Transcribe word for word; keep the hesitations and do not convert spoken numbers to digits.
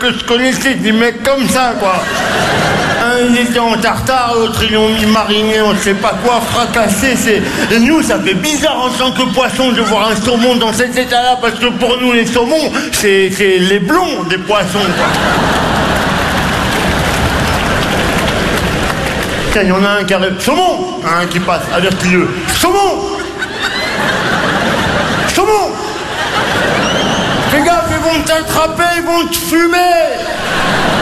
que je connaissais, des mecs comme ça, quoi. Un, ils étaient en tartare, l'autre, ils l'ont mis mariné, on ne sait pas quoi, fracassé. C'est... Et nous, ça fait bizarre en tant que poisson de voir un saumon dans cet état-là, parce que pour nous, les saumons, c'est, c'est les blonds des poissons, quoi. Tiens, il y en a un qui arrive. Saumon! Un qui passe, avertis-le. Saumon! Saumon! Fais gaffe, ils vont t'attraper, ils vont te fumer!